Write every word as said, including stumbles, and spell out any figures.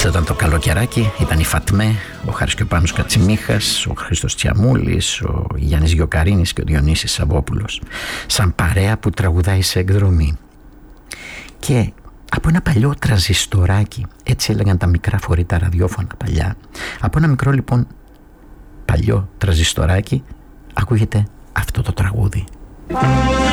Αυτό ήταν το καλοκαιράκι, ήταν η Φατμέ, ο Χάρης και ο Πάνος Κατσιμίχας, ο Χρήστος Τσιαμούλης, ο Γιάννης Γιοκαρίνης και ο Διονύσης Σαββόπουλος. Σαν παρέα που τραγουδάει σε εκδρομή. Και από ένα παλιό τραζιστοράκι, έτσι έλεγαν τα μικρά φορητά ραδιόφωνα παλιά, από ένα μικρό λοιπόν παλιό τραζιστοράκι ακούγεται αυτό το τραγούδι.